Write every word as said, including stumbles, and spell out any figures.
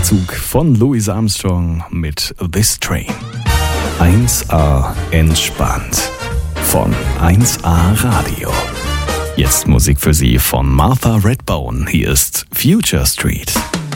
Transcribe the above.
Auszug von Louis Armstrong mit This Train. eins A entspannt von eins A Radio. Jetzt Musik für Sie von Martha Redbone. Hier ist Future Street.